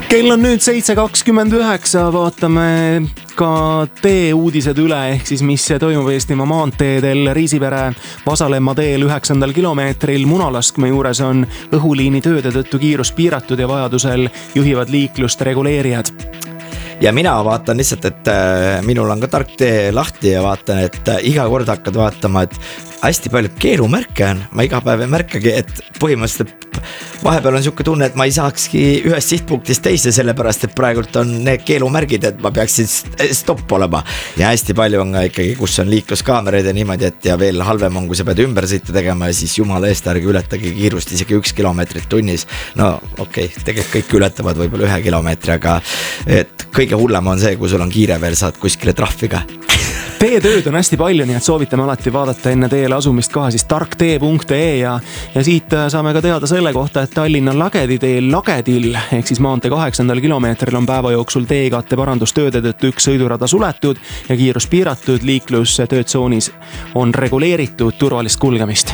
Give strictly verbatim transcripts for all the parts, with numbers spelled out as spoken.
Kell on nüüd seitse kakskümmend üheksa, vaatame ka tee-uudised üle, ehk siis mis toimub Eestimaa maanteedel. Riisipere Vasalemma teel üheksandal kilomeetril Munalaskme juures on õhuliini tööde tõttu kiirus piiratud ja vajadusel juhivad liiklust reguleerijad. Ja mina vaatan lihtsalt, et minul on ka tark tee lahti ja vaatan, et iga kord hakkad vaatama, et hästi palju keelumärke on. Ma iga päev ei märkagi, et põhimõtteliselt vahepeal on siuke tunne, et ma ei saakski ühest sihtpunktist teise, sellepärast, et praegult on need keelumärgid, et ma peaksin stopp olema. Ja hästi palju on ka ikkagi, kus on liikluskaameraid ja niimoodi, et ja veel halvem on, kui sa pead ümber sõita tegema ja siis jumala eest ärge ületagi kiirust isegi üks kilomeetrit tunnis. No okei, okay, tegelikult kõik ületavad võib-olla ühe kilomeetri, aga et kõige hullem on see, kui sul on kiire veel, saad kuskile trahviga. Teetööd on hästi palju, nii et soovitame alati vaadata enne teele asumist kohe siis tarktee punkt ee ja, ja siit saame ka teada selle kohta, et Tallinna Lagedi teel Lagedil ehk siis maantee kaheksandal kilomeetril on päeva jooksul teekatte parandustööde tõttu üks sõidurada suletud ja kiirus piiratud, liiklus töötsoonis on reguleeritud turvalist kulgemist.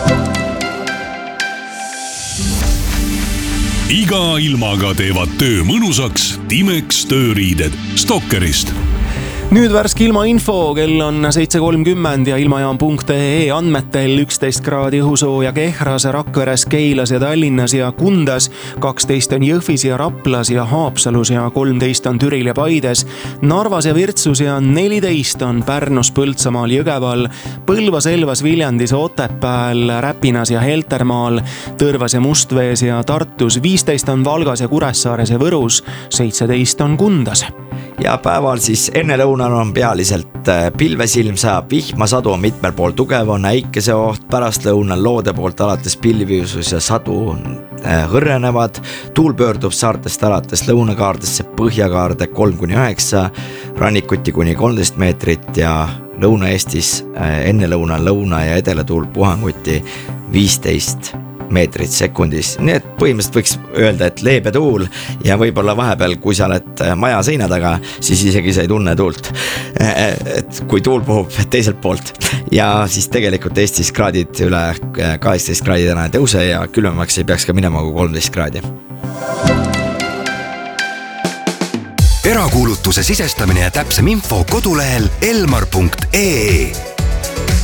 Iga ilmaga teevad töö mõnusaks Timex tööriided Stokkerist. Nüüd värske ilmainfo, kell on seitse kolmkümmend ja ilmajaam punkt ee andmetel üksteist kraadi õhusooja Kehras, Rakveres, Keilas ja Tallinnas ja Kundas, kaksteist on Jõhvis ja Raplas ja Haapsalus ja kolmteist on Türil ja Paides, Narvas ja Virtsus ja neliteist on Pärnus, Põltsamaal, Jõgeval, Põlvas, Elvas, Viljandis, Otepääl, Räpinas ja Heltermaal, Tõrvas ja Mustvees ja Tartus, viisteist on Valgas ja Kuressaares ja Võrus, seitseteist on Kundas. Ja päeval siis enne lõunal on pealiselt pilvesilm, saab vihmasadu on mitmel pool tugev, on äikese oht, pärast lõunal loode poolt alates pilviusus ja sadu hõrrenevad, tuul pöördub saartest alates lõunakaardesse põhjakaarde kolm kuni üheksa, rannikuti kuni kolmteist meetrit ja Lõuna-Eestis enne lõunal lõuna ja edelatuul puhanguti viisteist meetrit sekundis. Nii et põhimõtteliselt võiks öelda, et leebe tuul ja võib-olla vahepeal, kui sa oled maja seina taga, siis isegi sa ei tunne tuult, et kui tuul puhub teiselt poolt. Ja siis tegelikult Eestis kraadid üle kaheksateist kraadi täna ei tõuse ja külmemaks ei peaks ka minema kui kolmteist kraadi. Erakuulutuse sisestamine ja täpsem info kodulehel elmar punkt ee.